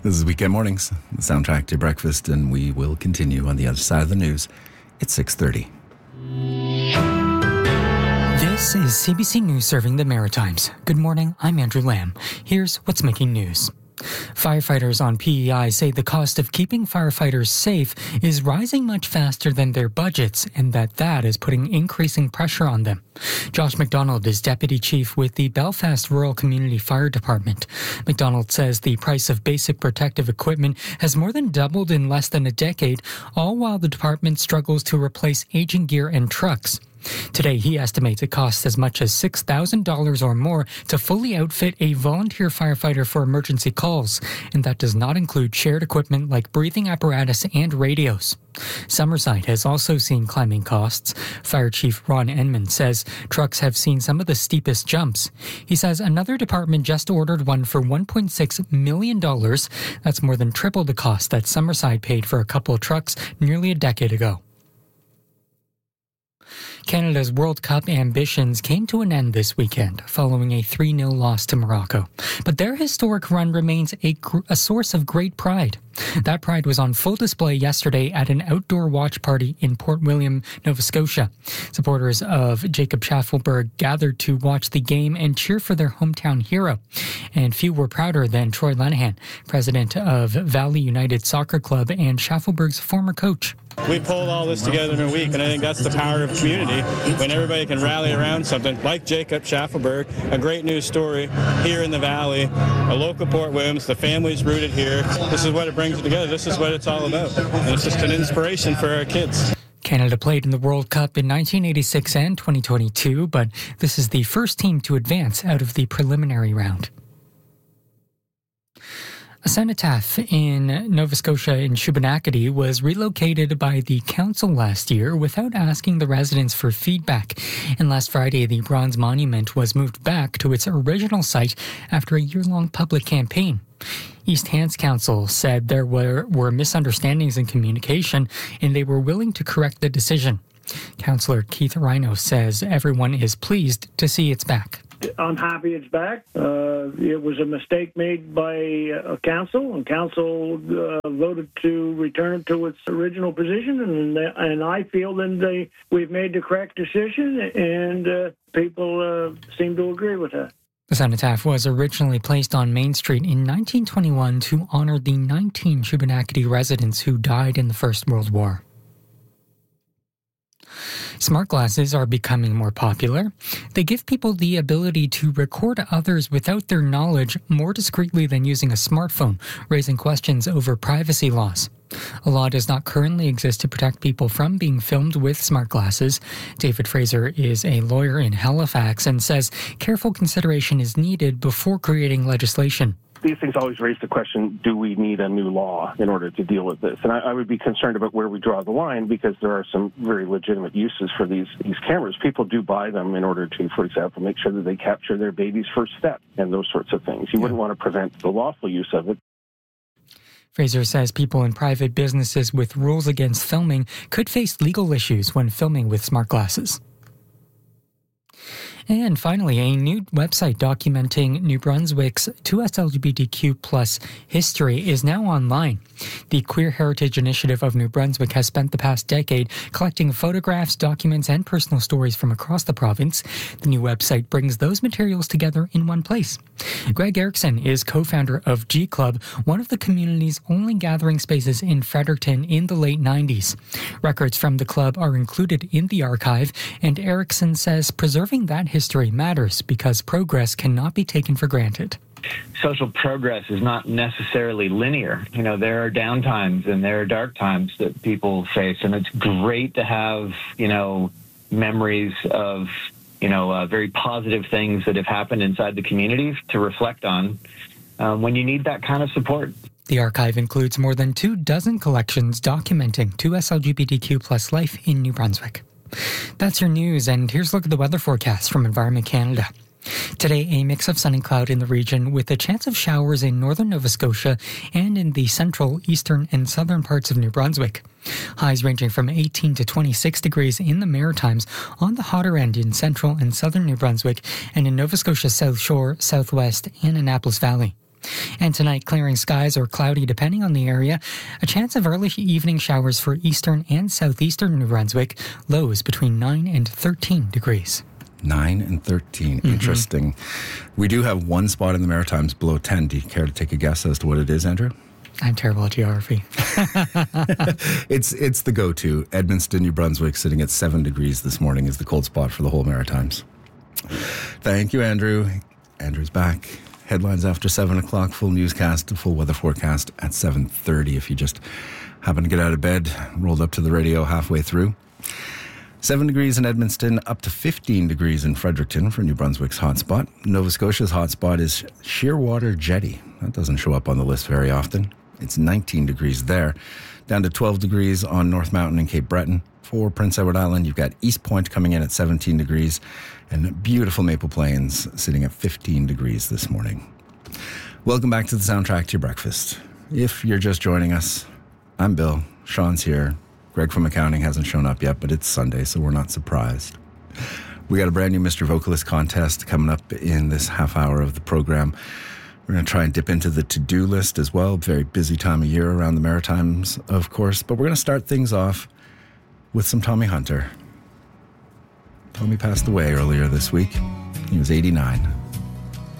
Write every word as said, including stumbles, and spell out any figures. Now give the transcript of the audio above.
This is Weekend Mornings, the soundtrack to breakfast, and we will continue on the other side of the news. It's six thirty. This is C B C News serving the Maritimes. Good morning, I'm Andrew Lamb. Here's what's making news. Firefighters on P E I say the cost of keeping firefighters safe is rising much faster than their budgets and that that is putting increasing pressure on them. Josh McDonald is Deputy Chief with the Belfast Rural Community Fire Department. McDonald says the price of basic protective equipment has more than doubled in less than a decade, all while the department struggles to replace aging gear and trucks. Today, he estimates it costs as much as six thousand dollars or more to fully outfit a volunteer firefighter for emergency calls, and that does not include shared equipment like breathing apparatus and radios. Summerside has also seen climbing costs. Fire Chief Ron Enman says trucks have seen some of the steepest jumps. He says another department just ordered one for one point six million dollars. That's more than triple the cost that Summerside paid for a couple of trucks nearly a decade ago. Canada's World Cup ambitions came to an end this weekend following a three nil loss to Morocco. But their historic run remains a, gr- a source of great pride. That pride was on full display yesterday at an outdoor watch party in Port William, Nova Scotia. Supporters of Jacob Shaffelburg gathered to watch the game and cheer for their hometown hero. And few were prouder than Troy Lenahan, president of Valley United Soccer Club and Shaffelburg's former coach. We pulled all this together in a week, and I think that's the power of community, when everybody can rally around something like Jacob Shaffelburg, a great news story here in the Valley, a local Port Williams, the family's rooted here. This is what it brings together. This is what it's all about. And it's just an inspiration for our kids. Canada played in the World Cup in nineteen eighty-six and twenty twenty-two, but this is the first team to advance out of the preliminary round. A cenotaph in Nova Scotia in Shubenacadie was relocated by the council last year without asking the residents for feedback. And last Friday, the bronze monument was moved back to its original site after a year-long public campaign. East Hants Council said there were, were misunderstandings in communication and they were willing to correct the decision. Councillor Keith Rhino says everyone is pleased to see it's back. I'm happy it's back. Uh, it was a mistake made by uh, council, and council uh, voted to return it to its original position, and and I feel that they we've made the correct decision, and uh, people uh, seem to agree with that. The cenotaph was originally placed on Main Street in nineteen twenty-one to honor the nineteen Shubenacadie residents who died in the First World War. Smart glasses are becoming more popular. They give people the ability to record others without their knowledge more discreetly than using a smartphone, raising questions over privacy laws. A law does not currently exist to protect people from being filmed with smart glasses. David Fraser is a lawyer in Halifax and says careful consideration is needed before creating legislation. These things always raise the question, do we need a new law in order to deal with this? And I, I would be concerned about where we draw the line, because there are some very legitimate uses for these, these cameras. People do buy them in order to, for example, make sure that they capture their baby's first step and those sorts of things. You yeah. wouldn't want to prevent the lawful use of it. Fraser says people in private businesses with rules against filming could face legal issues when filming with smart glasses. And finally, a new website documenting New Brunswick's two S L G B T Q plus history is now online. The Queer Heritage Initiative of New Brunswick has spent the past decade collecting photographs, documents, and personal stories from across the province. The new website brings those materials together in one place. Greg Erickson is co-founder of G Club, one of the community's only gathering spaces in Fredericton in the late nineties. Records from the club are included in the archive, and Erickson says preserving that history matters because progress cannot be taken for granted. Social progress is not necessarily linear. You know, there are down times and there are dark times that people face, and it's great to have, you know, memories of, you know, uh, very positive things that have happened inside the community to reflect on um, when you need that kind of support. The archive includes more than two dozen collections documenting two S L G B T Q plus life in New Brunswick. That's your news, and here's a look at the weather forecast from Environment Canada. Today, a mix of sun and cloud in the region with a chance of showers in northern Nova Scotia and in the central, eastern, and southern parts of New Brunswick. Highs ranging from eighteen to twenty-six degrees in the Maritimes, on the hotter end in central and southern New Brunswick, and in Nova Scotia's South Shore, Southwest, and Annapolis Valley. And tonight, clearing skies or cloudy depending on the area. A chance of early evening showers for eastern and southeastern New Brunswick. Lows between nine and thirteen degrees. nine and thirteen. Mm-hmm. Interesting. We do have one spot in the Maritimes below ten. Do you care to take a guess as to what it is, Andrew? I'm terrible at geography. it's it's the go-to. Edmundston, New Brunswick, sitting at seven degrees this morning is the cold spot for the whole Maritimes. Thank you, Andrew. Andrew's back. Headlines after seven o'clock. Full newscast, full weather forecast at seven thirty. If you just happen to get out of bed, rolled up to the radio halfway through. Seven degrees in Edmundston, up to fifteen degrees in Fredericton for New Brunswick's hotspot. Nova Scotia's hotspot is Shearwater Jetty. That doesn't show up on the list very often. It's nineteen degrees there. Down to twelve degrees on North Mountain and Cape Breton. For Prince Edward Island, you've got East Point coming in at seventeen degrees and beautiful Maple Plains sitting at fifteen degrees this morning. Welcome back to the Soundtrack to Your Breakfast. If you're just joining us, I'm Bill. Sean's here. Greg from accounting hasn't shown up yet, but it's Sunday, so we're not surprised. We got a brand new Mister Vocalist contest coming up in this half hour of the program. We're going to try and dip into the to-do list as well. Very busy time of year around the Maritimes, of course. But we're going to start things off with some Tommy Hunter. Tommy passed away earlier this week. He was eighty-nine.